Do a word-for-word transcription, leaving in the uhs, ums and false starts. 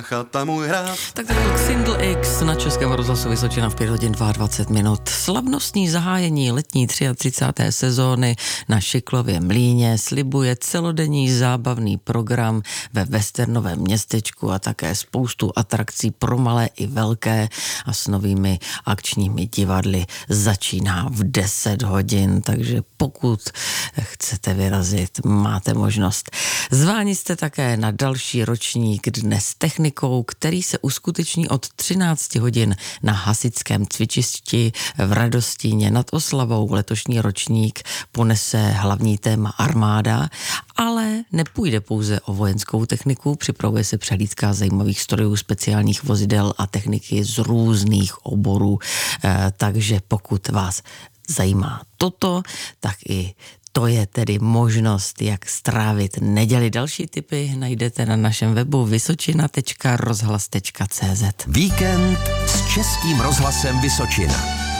Chata můj hrad. Tak to byl Single X na Českém rozhlasu Vysočina v pět hodin dvacet dva minut. Slavnostní zahájení letní třicáté třetí sezóny na Šiklově mlýně slibuje celodenní zábavný program ve westernovém městečku a také spoustu atrakcí pro malé i velké a s novými akčními divadly začíná v deset hodin, takže pokud chcete vyrazit, máte možnost. Zváni jste také na další ročník Dnes technikou, který se uskuteční od třináct hodin na hasičském cvičišti v Radostíně. Nad oslavou letošní ročník ponese hlavní téma armáda, ale nepůjde pouze o vojenskou techniku, připravuje se přehlídka zajímavých strojů, speciálních vozidel a techniky z různých oborů, e, takže pokud vás zajímá toto, tak i to je tedy možnost, jak strávit neděli. Další tipy najdete na našem webu vysočina tečka rozhlas tečka cé zet. Víkend s Českým rozhlasem Vysočina.